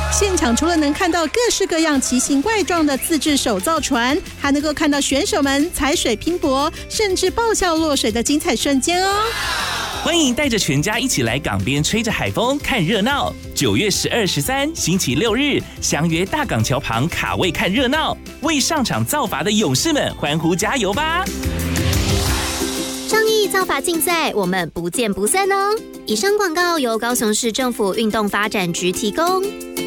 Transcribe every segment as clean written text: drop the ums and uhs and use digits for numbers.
现场除了能看到各式各样奇形怪状的自制手造船，还能够看到选手们踩水拼搏，甚至爆笑落水的精彩瞬间哦。 欢迎带着全家一起来港边吹着海风看热闹。9月12、13星期六日，相约大港桥旁卡位看热闹，为上场造法的勇士们欢呼加油吧！ 倡议造法竞赛，我们不见不散哦！以上广告由高雄市政府运动发展局提供。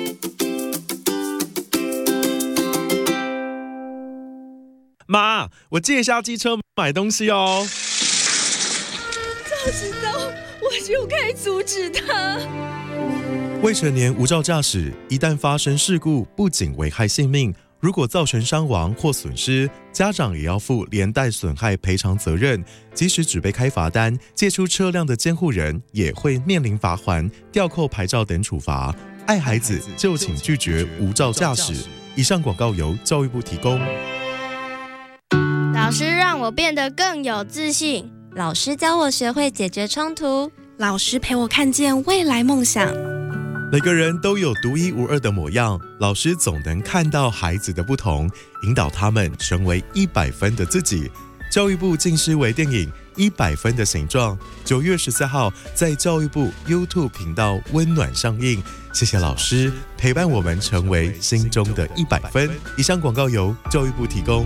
妈，我借一下机车买东西哦。 早知道我就该阻止他。 未成年无照驾驶，一旦发生事故，不仅危害性命，如果造成伤亡或损失，家长也要负连带损害赔偿责任。即使只被开罚单，借出车辆的监护人也会面临罚锾、吊扣牌照等处罚。爱孩子就请拒绝无照驾驶。以上广告由教育部提供。 老师让我变得更有自信， 老师教我学会解决冲突， 老师陪我看见未来梦想。 每个人都有独一无二的模样，老师总能看到孩子的不同，引导他们成为100分的自己。教育部近视微电影《100分的形状》9月14号在教育部 YouTube 频道温暖上映。谢谢老师陪伴我们成为心中的100分。以上广告由教育部提供。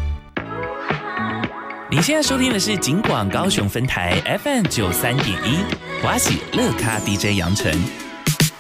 您现在收听的是警广高雄分台 FM 93.1，华喜乐咖 DJ 杨晨。